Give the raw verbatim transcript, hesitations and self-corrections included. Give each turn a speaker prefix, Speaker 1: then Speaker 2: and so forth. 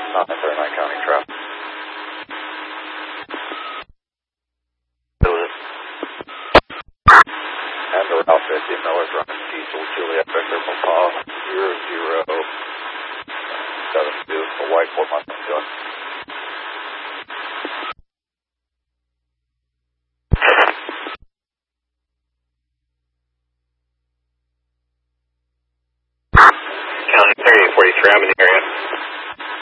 Speaker 1: nine thirty-nine County traffic. And the Route fifty Miller running diesel Juliet Victor Papa zero zero seven two for Whiteboard Mountain Joe. County thirty forty-three, I'm